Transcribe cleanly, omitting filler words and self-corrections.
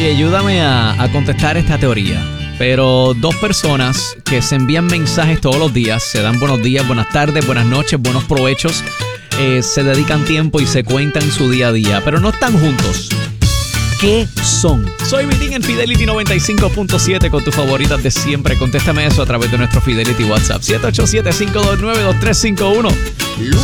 ayúdame a contestar esta teoría. Pero dos personas que se envían mensajes todos los días, se dan buenos días, buenas tardes, buenas noches, buenos provechos, se dedican tiempo y se cuentan su día a día, pero no están juntos. ¿Qué son? Soy Vitín en Fidelity 95.7 con tus favoritas de siempre. Contéstame eso a través de nuestro Fidelity WhatsApp 787-529-2351.